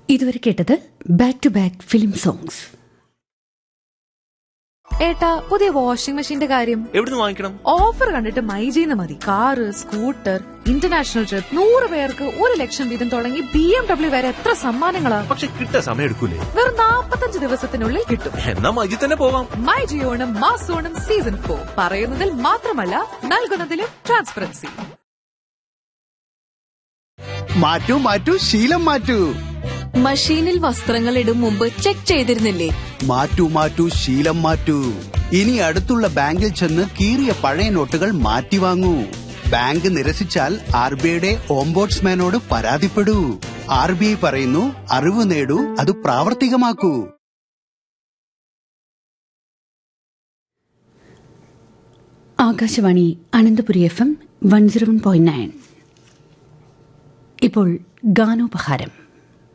ഇതുവരെ കേട്ടത് back to back film songs. ഏട്ടാ, പുതിയ വാഷിംഗ് മെഷീന്റെ കാര്യം എവിടുന്ന് വാങ്ങിക്കണം? ഓഫർ കണ്ടിട്ട് മൈജിന്ന് മതി. കാറ്, സ്കൂട്ടർ, ഇന്റർനാഷണൽ ട്രിപ്പ്, 100 പേർക്ക് 1,00,000 വീതം തുടങ്ങി BMW വരെ എത്ര സമ്മാനങ്ങളാ. പക്ഷെ കിട്ടാൻ സമയം എടുക്കൂലേ? വെറും 45 ദിവസത്തിനുള്ളിൽ കിട്ടും. എന്നാ മൈജി തന്നെ പോവാം. മൈജി ഓണം മാസോണം സീസൺ 4 പറയുന്നതിൽ മാത്രമല്ല നൽകുന്നതിലും ട്രാൻസ്പെറൻസി. മാറ്റൂ ശീലം മാറ്റൂ. മഷീനിൽ വസ്ത്രങ്ങൾ ഇടും മുമ്പ് ചെക്ക് ചെയ്തിരുന്നില്ലേ? മാറ്റൂ ശീലം മാറ്റൂ. ഇനി അടുത്തുള്ള ബാങ്കിൽ ചെന്ന് കീറിയ പഴയ നോട്ടുകൾ മാറ്റി വാങ്ങൂ. ബാങ്ക് നിരസിച്ചാൽ RBIയുടെ ഓംബോഡ്സ്മാനോട് പരാതിപ്പെടൂ. RBI പറയുന്നു, അറിവ് നേടൂ, അത് പ്രാവർത്തികമാക്കൂ. ആകാശവാണി അനന്തപുരി FM 101.9. ഇപ്പോൾ ഗാനോപഹാരം.